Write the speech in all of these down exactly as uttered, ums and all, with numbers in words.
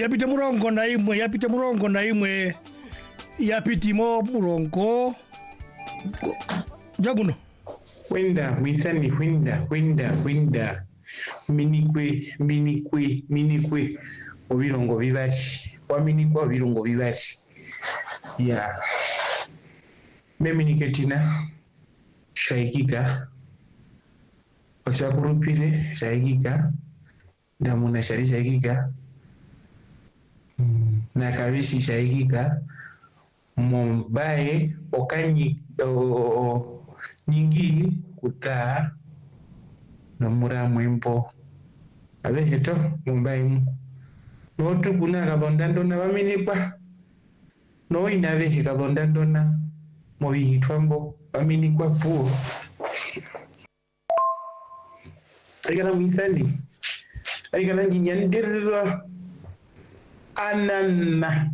yapite murongo na imwe yapite murongo na imwe yapitimo murongo jaguno wenda mwisani wenda wenda wenda minikwe minikwe minikwe obirongo bibashi wa minikwa obirongo bibashi ya meminiketina shaikika oshakurupire shaikika ndamuna shari shaikika na kabishi shaikika mombaye okanyi o, nyingi kutaa nomura mwempo abeheto mombaye mu notu kuna kadondandona baminikwa no inabehe kadondandona mobihitwambo baminikwa puo aikana mithali aikana nginyandirwa anana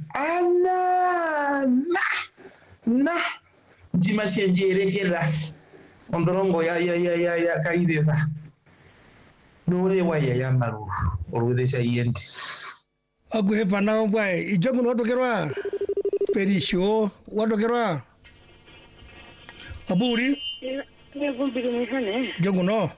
anana na jimashenjerekera ondorongo ya ya ya ya ya kaideva no ewa ya ya maru orudesha yende aguhepa na ngwae ijaguno wadokerwa perisho wadokerwa aburi ya vumbiri mwisane jaguno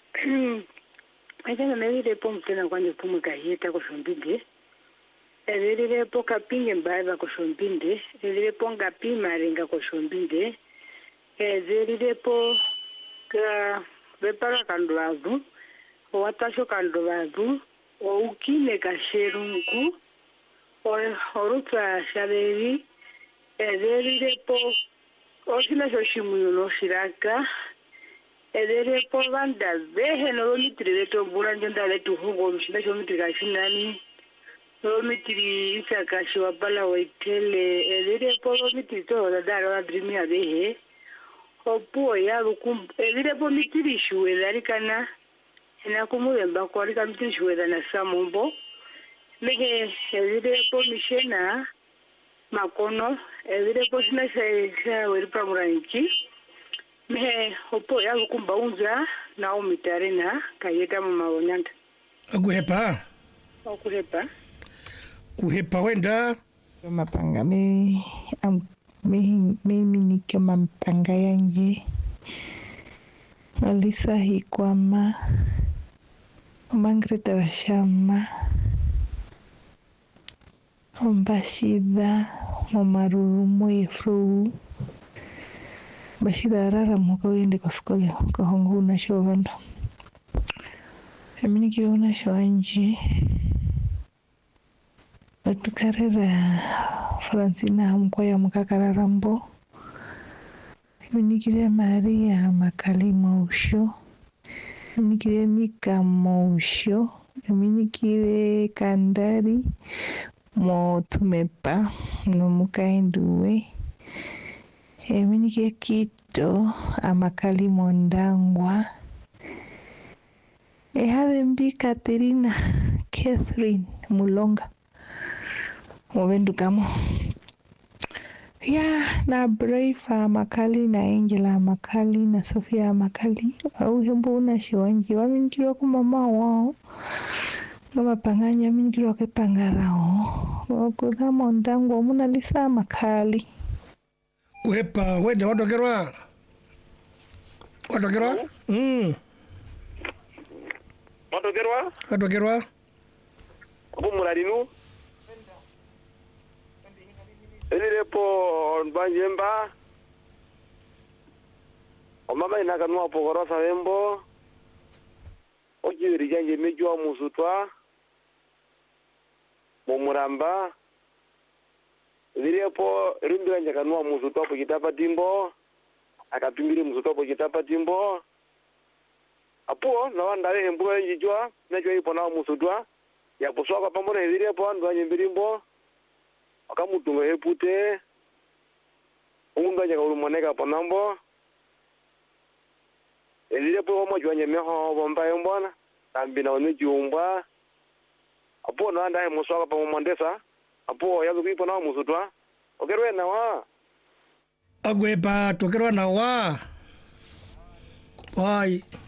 ajana mewire pomtena kwanje pumuka yeta kushumbinde elire po kapinge mbaiva kushumbinde elire po ngapi maringa kushumbinde elire po ka bepara kandwavu watasho kandwavu o ukine kasherungu o oruta shaberi elire po osina shoshimuyo no shiraka elire po banda vehe no mitire to bulanje ndale tu hugo mshina sho mitire shinani no mitiri isaka shwa bala waitele elire po mitiri to da daro adrimi abehe opo ya rukum elire po mitiri shwe larikana ena kumuyemba ko alika mitiri shwe na samombo lege elire po mishena makono elire po sina se se weri pramuranki me opo ya rukumba unza na omitarena kayeta mama wonyanda aguhepa okuhepa kuhepa wenda mapanga me am me me minikyo mapanga yanje alisa hikwama mangreta rashama ombashida omaruru moyefru bashida rara muka wende koskole ko hongu na shohondo eminikyo na shoanje tukarera Francina mkoya mukakararambo minikire Maria makali mausho minikire Mika mausho minikire Kandari mo tumepa no mukaenduwe minikire Kito amakali mondangwa ehave mbi Katerina Catherine Mulonga Movendukamo ya na Brave Makali na Angela Makali na Sofia Makali au hembo na shiwanji wamingirwa ku mama wao mama panganya mingirwa ke pangarao wakudha mondango muna Lisa Makali kuhepa wenda wadokerwa wadokerwa mm wadokerwa wadokerwa kumurarinu elire po banjemba omama inaka nwa pogorosa wembo ojiri janje mejwa musutwa momuramba elire po rimbira njaka nwa musutwa po kitapa timbo akapimbiri musutwa po kitapa timbo apo na wanda we embuga njijwa najwa ipo na musutwa ya poswa kwa pamona elire po ndo anyimbirimbo akamutunga hepute unga jaga ulumoneka ponambo elire po mo jwanye meho bomba yombona tambina one jumba apo no anda mo soka pa mondesa apo ya zuki pona musutwa okerwe na wa agwepa tokerwa na wa wai